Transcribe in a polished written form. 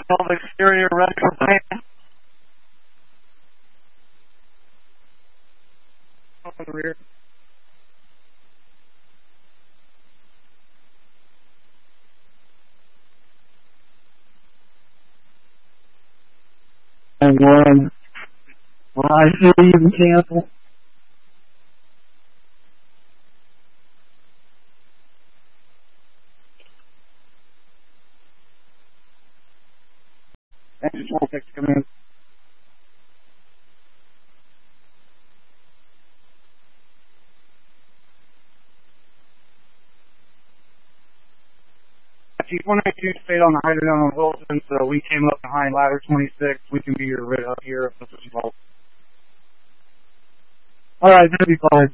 All the exterior ready for paint. Over the rear. And one. Well, I feel you can cancel. Engine 26 come in. Chief 192 stayed on the hydrant on Wilson, so we came up behind ladder 26. We can be your right up here if that's what you want. Alright, that'll be fine.